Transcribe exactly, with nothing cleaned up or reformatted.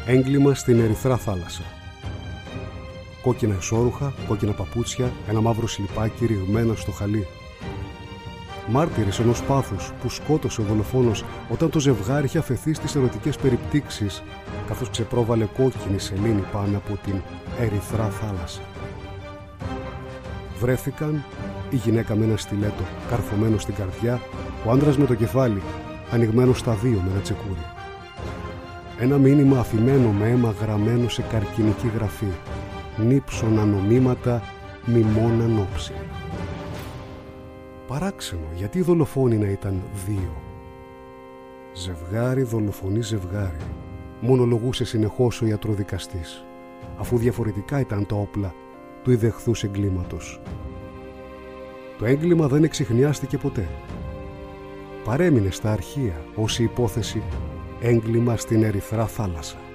Έγκλημα στην ερυθρά θάλασσα. Κόκκινα εσώρουχα, κόκκινα παπούτσια, ένα μαύρο σλιπάκι ρηγμένο στο χαλί. Μάρτυρες ενός πάθους που σκότωσε ο δολοφόνος όταν το ζευγάρι είχε αφαιθεί στις ερωτικές περιπτύξεις, καθώς ξεπρόβαλε κόκκινη σελήνη πάνω από την ερυθρά θάλασσα. Βρέθηκαν η γυναίκα με ένα στιλέτο καρφωμένο στην καρδιά, ο άντρας με το κεφάλι ανοιγμένο στα δύο με ένα τσεκούρι. Ένα μήνυμα αφημένο με αίμα γραμμένο σε καρκινική γραφή. Νύψωνα νομίματα, μημών ανόψη. Παράξενο, γιατί οι δολοφόνοι να ήταν δύο. Ζευγάρι δολοφονεί ζευγάρι, μονολογούσε συνεχώς ο ιατροδικαστής, αφού διαφορετικά ήταν τα όπλα του ιδεχθούς εγκλήματος. Το έγκλημα δεν εξιχνιάστηκε ποτέ. Παρέμεινε στα αρχεία ως η υπόθεση έγκλημα στην ερυθρά θάλασσα.